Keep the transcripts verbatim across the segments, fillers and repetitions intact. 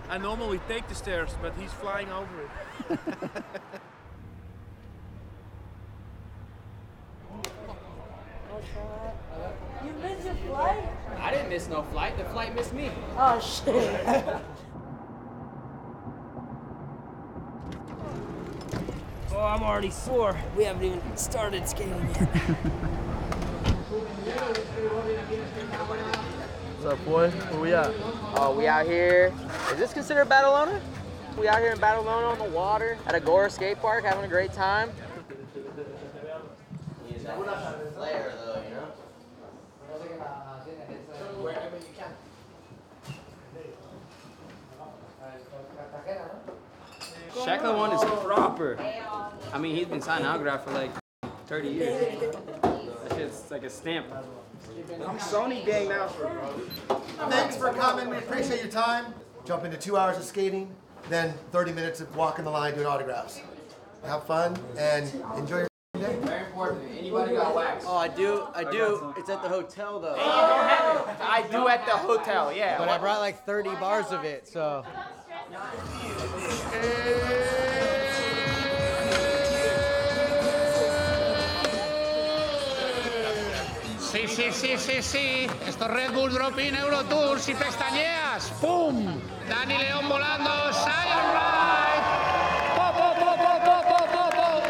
I normally take the stairs, but he's flying over it. You missed your flight? I didn't miss no flight. The flight missed me. Oh, shit. Oh, I'm already sore. We haven't even started skating yet. What's up, boy? Where we at? Oh, we out here. Is this considered Badalona? We out here in Badalona on the water at Agora skate park, having a great time. He's a flair, though, you know? Shackler one is proper. I mean, he's been signing autograph for like thirty years. That shit's like a stamp. I'm Sony gang now. Thanks for coming. We appreciate your time. Jump into two hours of skating, then thirty minutes of walking the line doing autographs. Have fun and enjoy your day. Very important. Anybody got wax? Oh, I do. I do. It's at the hotel, though. Hey, you don't have it. I do at the hotel, yeah. But I brought like thirty bars of it, so. Sí, sí, sí, sí, sí. Esto es Red Bull Drop-In Eurotour. Si pestañeas, ¡pum! Dani León volando. Zion Ride. Po, po, po, po, po, po, po, po.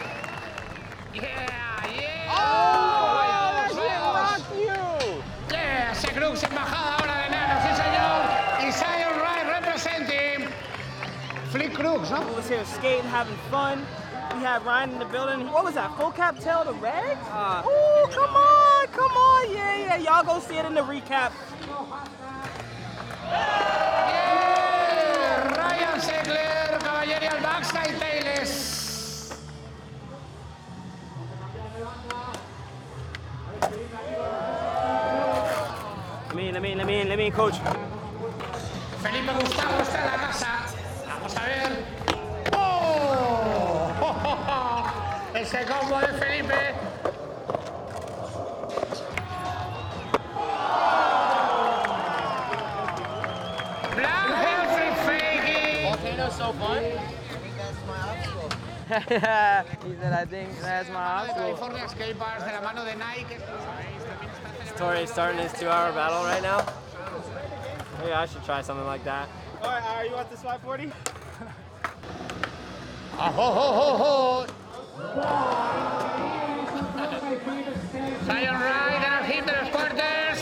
Yeah, yeah. Oh, that shit rocked you. Yeah, C. Crux, embajada ahora de Nano, sí señor. Y Zion Ride representing Flick Crux, ¿no? We was here skating, having fun. We had Ryan in the building. What was that? Full cap tail to red? Uh, oh, come on, come on. Yeah, yeah. Y'all go see it in the recap. Yeah, Ryan Segler, Cavalieri al backside tails. Let me in, let me in, let me in, let me in, coach. Felipe Gustavo está en la casa. Vamos a ver. ¡Oh! Ese combo de Felipe. Black Helfrey faking. Volcano's so fun. He said, I think that's my obstacle. California Skate Bars de la mano de Nike. Tori's starting his two-hour battle right now. Maybe I should try something like that. All right, are you at this five forty? Oh, ho, ho, ho. Zion Ride en el hit de los quarters.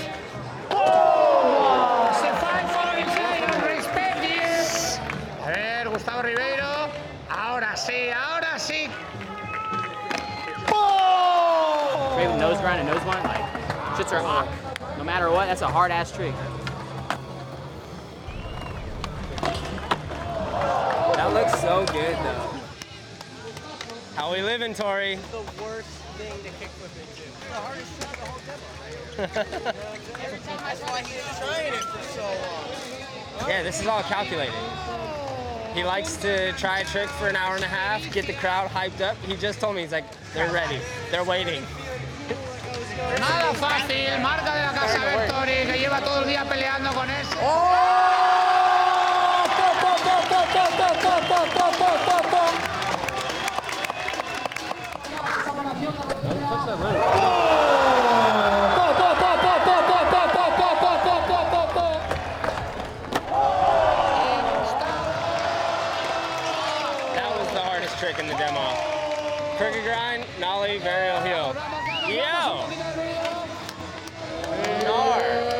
¡Oh! Se five forty Zion, respect you. A ver, Gustavo Ribeiro. Ahora sí, ahora sí. ¡Oh! Great with nose grind and nose blind, like, shits are on. No matter what, that's a hard-ass trick. That looks so good, though. How we living, Tori? The worst thing to kickflip into. The hardest shot the whole demo. Every time I saw he was trying it for so long. Yeah, this is all calculated. He likes to try a trick for an hour and a half, get the crowd hyped up. He just told me, he's like, they're ready, they're waiting. Nada fácil, marca de la casa Vectori, que lleva todo el día peleando con ese. That was the hardest trick in the demo. Crooked grind, nollie, varial heel. Yo! Nar.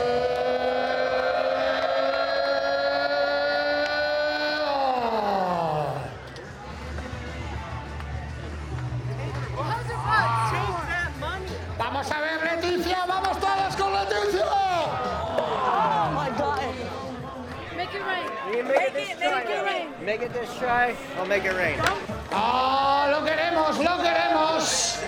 Vamos a ver, Leticia, vamos todos con Leticia. Oh, my God. Make it rain. You can make, it, this try. Make it rain. Make it this try. I'll make it rain. Oh, lo queremos, lo queremos.